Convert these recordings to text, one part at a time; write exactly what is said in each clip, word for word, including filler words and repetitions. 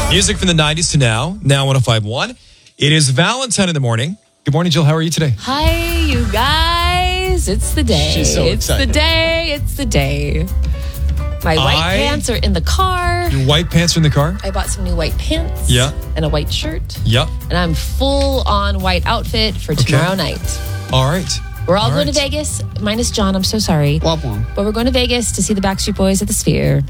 Music from the nineties to now, now one oh five point one. It is Valentine in the morning. Good morning, Jill. How are you today? Hi, you guys. It's the day. She's so it's excited. the day. It's the day. My white I- pants are in the car. Your white pants are in the car? I bought some new white pants. Yeah. And a white shirt. Yep. And I'm full on white outfit for tomorrow night. All right. We're all, All going right. to Vegas, minus John. I'm so sorry. Womp womp. But we're going to Vegas to see the Backstreet Boys at the Sphere.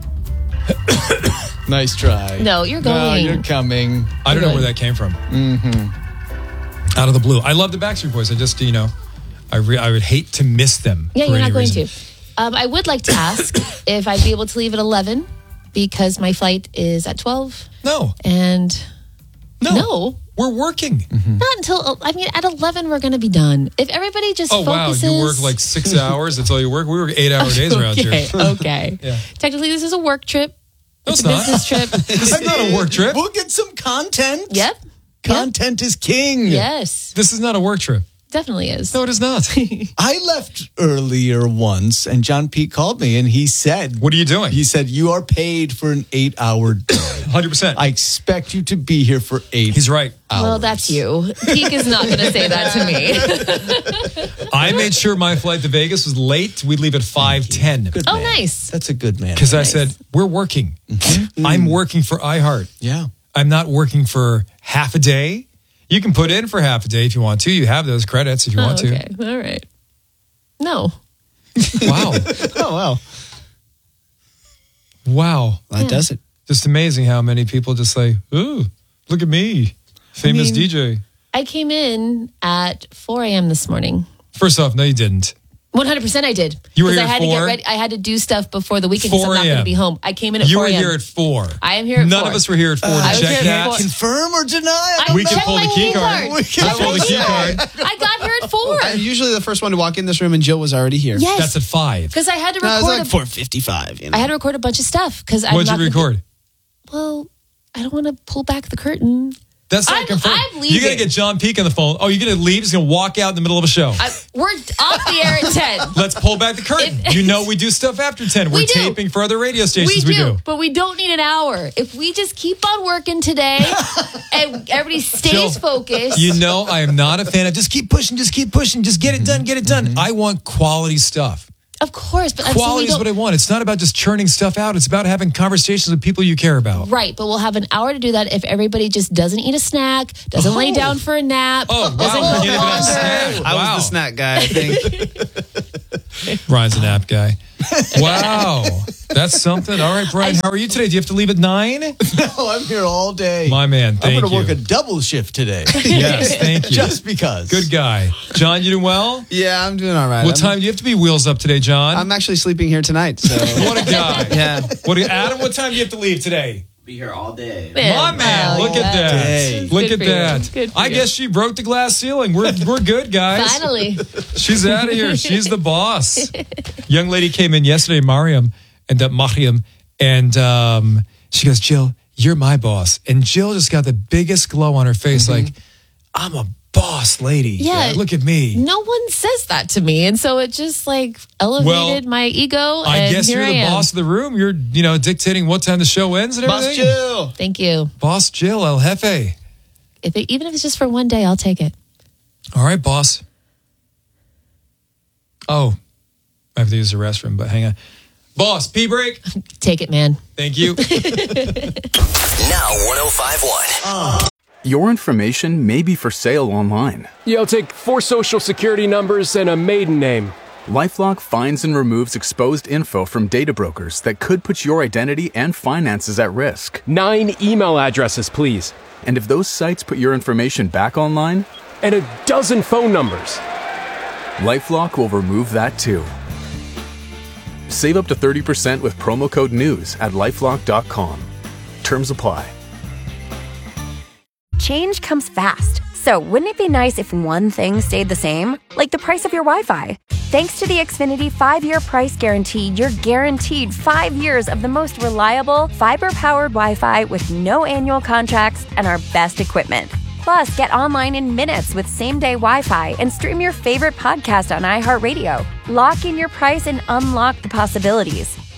Nice try. No, you're No, going. you're coming. I don't know Good. where that came from. Mm-hmm. Out of the blue. I love the Backstreet Boys. I just, you know, I re- I would hate to miss them. Yeah, for you're any not going reason. to. Um, I would like to ask if I'd be able to leave at eleven because my flight is at twelve. No. And No. no. We're working. Not until, I mean, at eleven, we're going to be done. If everybody just Oh, wow. focuses. You work like six hours. That's all you work. We work eight hour days around okay, here. okay. Yeah. Technically, this is a work trip. No, It's it's a not. business trip. This is not a work trip. We'll get some content. Yep. Content is king. Yes. This is not a work trip. Definitely is. No, it is not. I left earlier once, and John Pete called me, and he said, What are you doing? he said, you are paid for an eight-hour day. one hundred percent. I expect you to be here for eight He's right. hours. Well, that's you. Peak is not going to say that to me. I made sure my flight to Vegas was late. We'd leave at five ten. Good Oh, man. nice. That's a good man. Because I Nice. said, we're working. I'm working for iHeart. Yeah. I'm not working for half a day. You can put in for half a day if you want to. You have those credits if you Oh, want okay. All right. No. to. Wow. Oh, wow. Wow. That does it. Just amazing how many people just say, ooh, look at me. Famous I mean- D J. I came in at four a.m. this morning. First off, no, you didn't. one hundred percent I did. You were 'Cause here I at had to four? get ready. I had to do stuff before the weekend because I'm four not going a.m. to be home. I came in at You four were a.m. here at four. I am here at None four. of us were here at four I to was check here at that. four. Confirm or deny? I We can checked pull the my key card. We can Let's pull the key card. I got here at four. I'm usually the first one to walk in this room, and Jill was already here. Yes. That's at five. Because I had to No, it record. was like a- four fifty-five. You know? I had to record a bunch of stuff because I'm What'd not you gonna- record? Well, I don't want to pull back the curtain. That's not I'm- confirmed. I'm You're going leaving. to get John Peake on the phone. Oh, you're going to leave? He's going to walk out in the middle of a show. I, we're off the air at ten. Let's pull back the curtain. If- You know we do stuff after ten. We're We do. taping for other radio We stations. do, We do. but we don't need an hour. If we just keep on working today and everybody stays Jill, focused. You know I am not a fan of just keep pushing, just keep pushing, just get it done, get it done. I want quality stuff. Of course, but I'm saying we Quality is don't- what I want. It's not about just churning stuff out. It's about having conversations with people you care about. Right, but we'll have an hour to do that if everybody just doesn't eat a snack, doesn't lay Oh. down for a nap, Oh, doesn't wow. go You can't even have a longer. snack. I Wow. was the snack guy, I think. Brian's an app guy. Wow. That's something. All right, Brian, how are you today? Do you have to leave at nine? No, I'm here all day. My man, I'm thank going to you. work a double shift today. Yes, thank you. Just because. Good guy. John, you doing well? Yeah, I'm doing all right. What I'm, time do you have to be wheels up today, John? I'm actually sleeping here tonight. So What a guy. yeah, What do you, Adam, what time do you have to leave today? Be here all day. My man, Wow, look at yeah. that. Hey. Look Good at for you. that. Good for I you. guess she broke the glass ceiling. We're we're good, guys. Finally. She's out of here. She's the boss. Young lady came in yesterday, Mariam, and uh, Mariam, and um, she goes, Jill, you're my boss. And Jill just got the biggest glow on her face, like, I'm a boss lady. Yeah. Look at me. No one says that to me, and so it just like elevated Well, my ego. I and guess here you're I the am. boss of the room. You're, you know, dictating what time the show ends and Boss everything. Jill. Thank you. Boss Jill, El Jefe. If it, even if it's just for one day, I'll take it. All right, boss. Oh, I have to use the restroom, but hang on. Boss, pee break. Take it, man. Thank you. Now one oh five point one. Your information may be for sale online. You'll take four social security numbers and a maiden name. LifeLock finds and removes exposed info from data brokers that could put your identity and finances at risk. Nine email addresses, please. And if those sites put your information back online, And a dozen phone numbers. LifeLock will remove that too. Save up to thirty percent with promo code NEWS at lifelock dot com. Terms apply. Change comes fast. So wouldn't it be nice if one thing stayed the same? Like the price of your Wi-Fi. Thanks to the Xfinity five-year price guarantee, you're guaranteed five years of the most reliable, fiber-powered Wi-Fi with no annual contracts and our best equipment. Plus, get online in minutes with same-day Wi-Fi and stream your favorite podcast on iHeartRadio. Lock in your price and unlock the possibilities.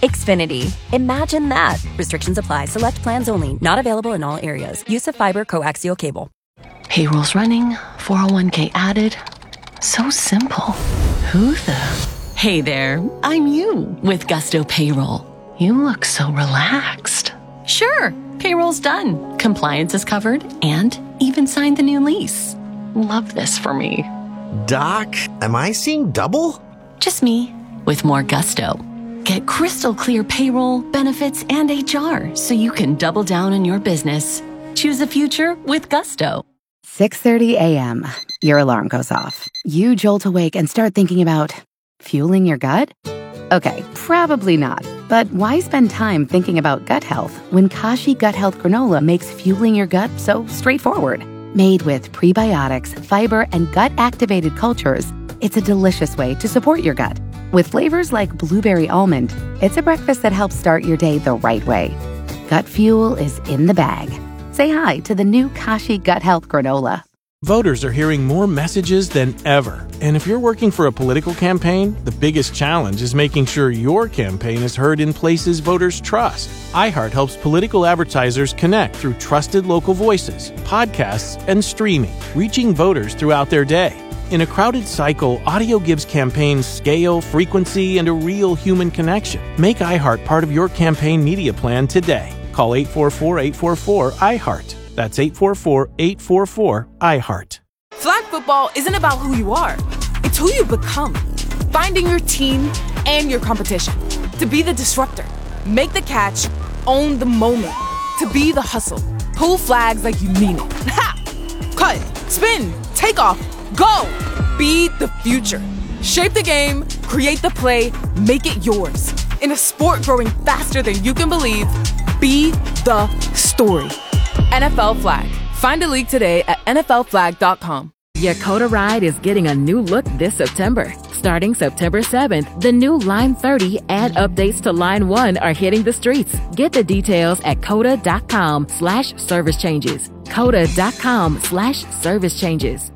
Xfinity. Imagine that. Restrictions apply. Select plans only. Not available in all areas. Use of fiber coaxial cable. Payroll's running, four oh one k added. So simple. Who the? Hey there, I'm you with Gusto Payroll. You look so relaxed. Sure, payroll's done. Compliance is covered and even signed the new lease. Love this for me. Doc, am I seeing double? Just me with more gusto. Get crystal clear payroll, benefits, and H R so you can double down on your business. Choose a future with Gusto. six thirty a.m. Your alarm goes off. You jolt awake and start thinking about fueling your gut? Okay, probably not. But why spend time thinking about gut health when Kashi Gut Health Granola makes fueling your gut so straightforward? Made with prebiotics, fiber, and gut-activated cultures, it's a delicious way to support your gut. With flavors like blueberry almond, it's a breakfast that helps start your day the right way. Gut fuel is in the bag. Say hi to the new Kashi Gut Health Granola. Voters are hearing more messages than ever. And if you're working for a political campaign, the biggest challenge is making sure your campaign is heard in places voters trust. iHeart helps political advertisers connect through trusted local voices, podcasts, and streaming, reaching voters throughout their day. In a crowded cycle, audio gives campaigns scale, frequency, and a real human connection. Make iHeart part of your campaign media plan today. Call eight four four, eight four four, iHeart. That's eight four four, eight four four, iHeart. Flag football isn't about who you are. It's who you become. Finding your team and your competition. To be the disruptor. Make the catch. Own the moment. To be the hustle. Pull flags like you mean it. Ha! Cut. Spin. Take off. Go! Be the future. Shape the game. Create the play. Make it yours. In a sport growing faster than you can believe, be the story. N F L Flag. Find a league today at N F L flag dot com. Your Coda ride is getting a new look this September. Starting September seventh, the new Line thirty and updates to Line one are hitting the streets. Get the details at coda.com slash service changes. Coda.com slash service changes.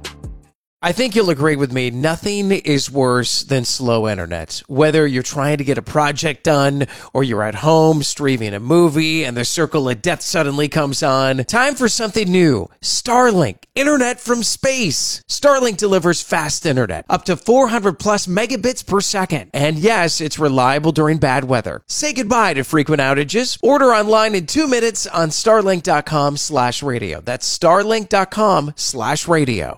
I think you'll agree with me. Nothing is worse than slow internet. Whether you're trying to get a project done or you're at home streaming a movie and the circle of death suddenly comes on. Time for something new. Starlink. Internet from space. Starlink delivers fast internet. Up to four hundred plus megabits per second. And yes, it's reliable during bad weather. Say goodbye to frequent outages. Order online in two minutes on starlink.com slash radio. That's starlink.com slash radio.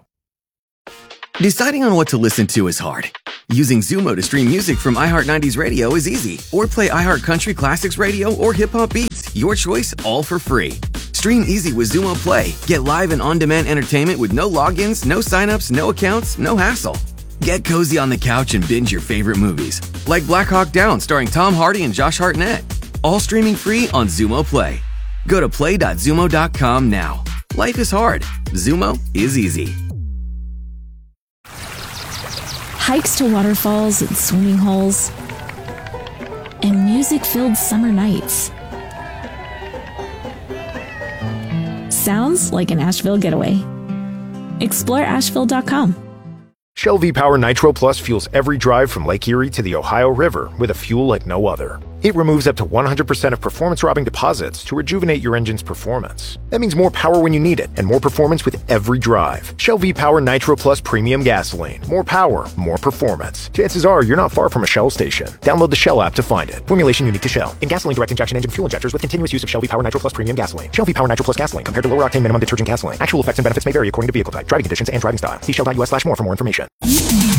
Deciding on what to listen to is hard. Using Zumo to stream music from iHeart nineties Radio is easy. Or play iHeart Country Classics Radio or Hip Hop Beats. Your choice, all for free. Stream easy with Zumo Play. Get live and on-demand entertainment with no logins, no signups, no accounts, no hassle. Get cozy on the couch and binge your favorite movies. Like Black Hawk Down starring Tom Hardy and Josh Hartnett. All streaming free on Zumo Play. Go to play dot zumo dot com now. Life is hard. Zumo is easy. Hikes to waterfalls and swimming holes, and music-filled summer nights. Sounds like an Asheville getaway. Explore asheville dot com. Shell V-Power Nitro Plus fuels every drive from Lake Erie to the Ohio River with a fuel like no other. It removes up to one hundred percent of performance-robbing deposits to rejuvenate your engine's performance. That means more power when you need it, and more performance with every drive. Shell V-Power Nitro Plus Premium Gasoline. More power, more performance. Chances are you're not far from a Shell station. Download the Shell app to find it. Formulation unique to Shell. In gasoline direct injection engine fuel injectors with continuous use of Shell V-Power Nitro Plus Premium Gasoline. Shell V-Power Nitro Plus Gasoline compared to lower octane minimum detergent gasoline. Actual effects and benefits may vary according to vehicle type, driving conditions, and driving style. See shell dot U S slash more for more information.